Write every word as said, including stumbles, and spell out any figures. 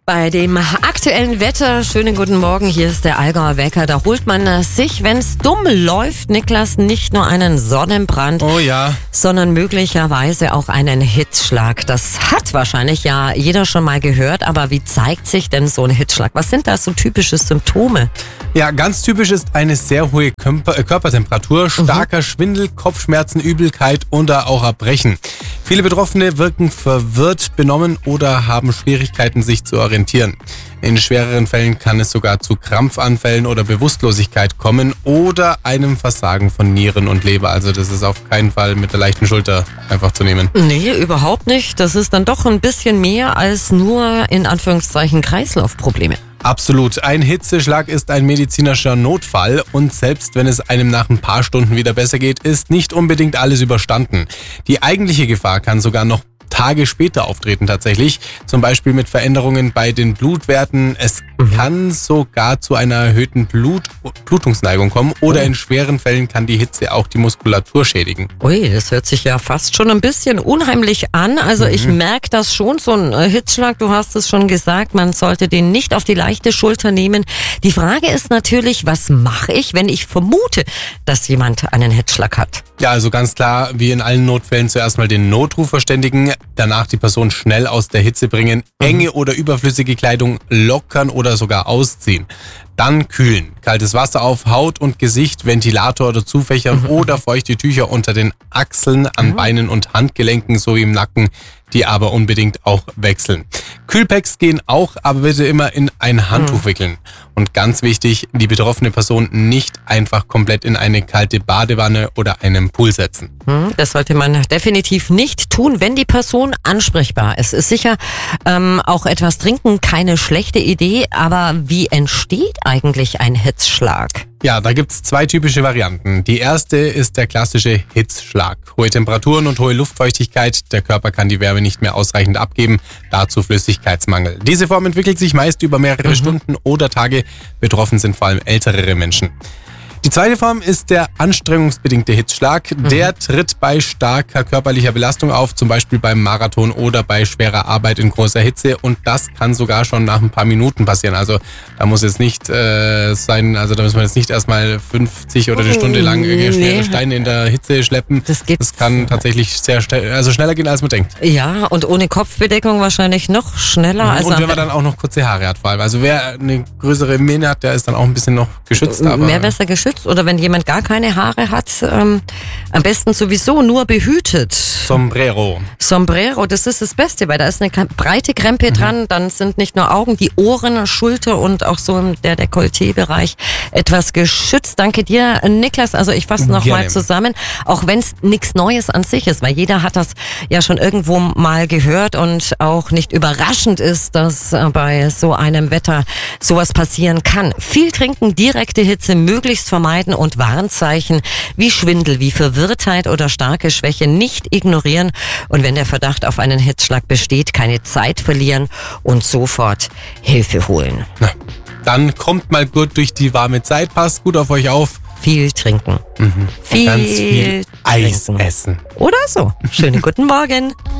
Bei dem aktuellen Wetter, schönen guten Morgen, hier ist der Allgäuer Wecker. Da holt man sich, wenn es dumm läuft, Niklas, nicht nur einen Sonnenbrand, oh ja, sondern möglicherweise auch einen Hitzschlag. Das hat wahrscheinlich ja jeder schon mal gehört, aber wie zeigt sich denn so ein Hitzschlag? Was sind da so typische Symptome? Ja, ganz typisch ist eine sehr hohe Körper- äh, Körpertemperatur, starker mhm. Schwindel, Kopfschmerzen, Übelkeit oder auch Erbrechen. Viele Betroffene wirken verwirrt, benommen oder haben Schwierigkeiten, sich zu orientieren. In schwereren Fällen kann es sogar zu Krampfanfällen oder Bewusstlosigkeit kommen oder einem Versagen von Nieren und Leber. Also das ist auf keinen Fall mit der leichten Schulter einfach zu nehmen. Nee, überhaupt nicht. Das ist dann doch ein bisschen mehr als nur in Anführungszeichen Kreislaufprobleme. Absolut. Ein Hitzeschlag ist ein medizinischer Notfall und selbst wenn es einem nach ein paar Stunden wieder besser geht, ist nicht unbedingt alles überstanden. Die eigentliche Gefahr kann sogar noch Tage später auftreten tatsächlich, zum Beispiel mit Veränderungen bei den Blutwerten. Es mhm. kann sogar zu einer erhöhten Blut- Blutungsneigung kommen oder oh. in schweren Fällen kann die Hitze auch die Muskulatur schädigen. Ui, das hört sich ja fast schon ein bisschen unheimlich an. Also mhm. ich merke das schon, so ein Hitzschlag, du hast es schon gesagt, man sollte den nicht auf die leichte Schulter nehmen. Die Frage ist natürlich, was mache ich, wenn ich vermute, dass jemand einen Hitzschlag hat? Ja, also ganz klar, wie in allen Notfällen zuerst mal den Notruf verständigen, danach die Person schnell aus der Hitze bringen, mhm. enge oder überflüssige Kleidung lockern oder sogar ausziehen. Dann kühlen. Kaltes Wasser auf Haut und Gesicht, Ventilator oder zufächern mhm. oder feuchte Tücher unter den Achseln, an mhm. Beinen und Handgelenken sowie im Nacken, die aber unbedingt auch wechseln. Kühlpacks gehen auch, aber bitte immer in ein Handtuch mhm. wickeln. Und ganz wichtig, die betroffene Person nicht einfach komplett in eine kalte Badewanne oder einen Pool setzen. Das sollte man definitiv nicht tun, wenn die Person ansprechbar ist. Ist sicher ähm, auch etwas trinken keine schlechte Idee, aber wie entsteht eigentlich ein Hitzschlag? Ja, da gibt's zwei typische Varianten. Die erste ist der klassische Hitzschlag. Hohe Temperaturen und hohe Luftfeuchtigkeit. Der Körper kann die Wärme nicht mehr ausreichend abgeben. Dazu Flüssigkeitsmangel. Diese Form entwickelt sich meist über mehrere mhm. Stunden oder Tage. Betroffen sind vor allem ältere Menschen. Die zweite Form ist der anstrengungsbedingte Hitzschlag. Mhm. Der tritt bei starker körperlicher Belastung auf, zum Beispiel beim Marathon oder bei schwerer Arbeit in großer Hitze. Und das kann sogar schon nach ein paar Minuten passieren. Also da muss jetzt nicht äh, sein, also da muss man jetzt nicht erstmal fünfzig oder eine Stunde lang schwere nee. Steine in der Hitze schleppen. Das, das kann tatsächlich sehr schnell, also schneller gehen, als man denkt. Ja, und ohne Kopfbedeckung wahrscheinlich noch schneller. Mhm. Also und wenn man dann auch noch kurze Haare hat vor allem. Also wer eine größere Mähne hat, der ist dann auch ein bisschen noch geschützt. Aber mehr besser geschützt. Oder wenn jemand gar keine Haare hat, ähm, am besten sowieso nur behütet. Sombrero. Sombrero, das ist das Beste, weil da ist eine breite Krempe mhm. dran, dann sind nicht nur Augen, die Ohren, Schulter und auch so der Dekolleté-Bereich etwas geschützt. Danke dir, Niklas. Also ich fasse noch mal zusammen, auch wenn es nichts Neues an sich ist, weil jeder hat das ja schon irgendwo mal gehört und auch nicht überraschend ist, dass bei so einem Wetter sowas passieren kann. Viel trinken, direkte Hitze möglichst vermeiden und Warnzeichen wie Schwindel, wie Verwirrtheit oder starke Schwäche nicht ignorieren und wenn der Verdacht auf einen Hitzschlag besteht, keine Zeit verlieren und sofort Hilfe holen. Na, dann kommt mal gut durch die warme Zeit, passt gut auf euch auf. Viel trinken. Mhm. Viel, ganz viel Eis trinken. essen. Oder so. Schönen guten Morgen.